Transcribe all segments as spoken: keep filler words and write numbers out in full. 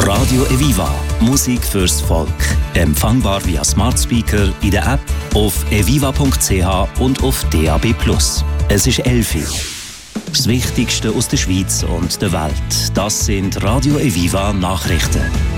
Radio Eviva. Musik fürs Volk. Empfangbar via Smart Speaker, in der App, auf eviva punkt c h und auf D A B plus. Es ist elf Uhr. Das Wichtigste aus der Schweiz und der Welt. Das sind Radio Eviva Nachrichten.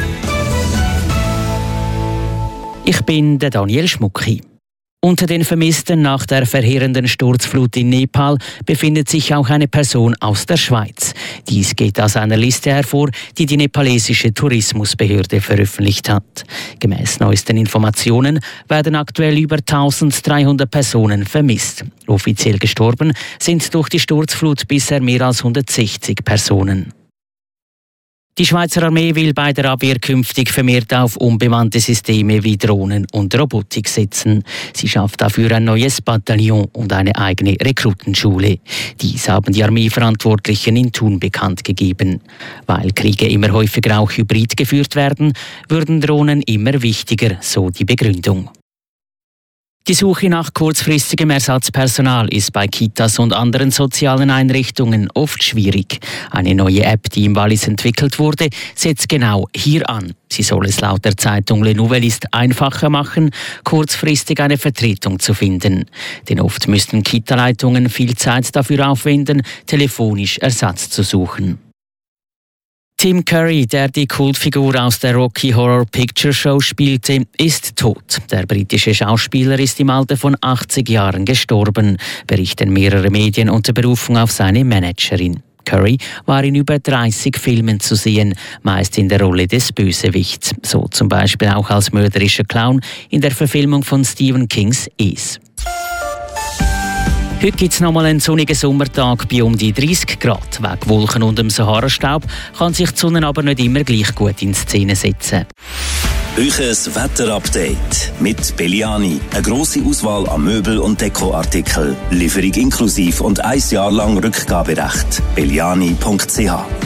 Ich bin der Daniel Schmucki. Unter den Vermissten nach der verheerenden Sturzflut in Nepal befindet sich auch eine Person aus der Schweiz. Dies geht aus einer Liste hervor, die die nepalesische Tourismusbehörde veröffentlicht hat. Gemäß neuesten Informationen werden aktuell über eintausenddreihundert Personen vermisst. Offiziell gestorben sind durch die Sturzflut bisher mehr als hundertsechzig Personen. Die Schweizer Armee will bei der Abwehr künftig vermehrt auf unbemannte Systeme wie Drohnen und Robotik setzen. Sie schafft dafür ein neues Bataillon und eine eigene Rekrutenschule. Dies haben die Armeeverantwortlichen in Thun bekannt gegeben. Weil Kriege immer häufiger auch hybrid geführt werden, würden Drohnen immer wichtiger, so die Begründung. Die Suche nach kurzfristigem Ersatzpersonal ist bei Kitas und anderen sozialen Einrichtungen oft schwierig. Eine neue App, die im Wallis entwickelt wurde, setzt genau hier an. Sie soll es laut der Zeitung Le Nouvelliste einfacher machen, kurzfristig eine Vertretung zu finden. Denn oft müssten Kita-Leitungen viel Zeit dafür aufwenden, telefonisch Ersatz zu suchen. Tim Curry, der die Kultfigur aus der Rocky Horror Picture Show spielte, ist tot. Der britische Schauspieler ist im Alter von achtzig Jahren gestorben, berichten mehrere Medien unter Berufung auf seine Managerin. Curry war in über dreißig Filmen zu sehen, meist in der Rolle des Bösewichts. So zum Beispiel auch als mörderischer Clown in der Verfilmung von Stephen Kings Es. Heute gibt es nochmal einen sonnigen Sommertag bei um die dreißig Grad. Wegen Wolken und dem Sahara-Staub kann sich die Sonne aber nicht immer gleich gut in Szene setzen. Euches Wetterupdate mit Belliani. Eine grosse Auswahl an Möbel- und Dekoartikeln. Lieferung inklusiv und ein Jahr lang Rückgaberecht. belliani punkt c h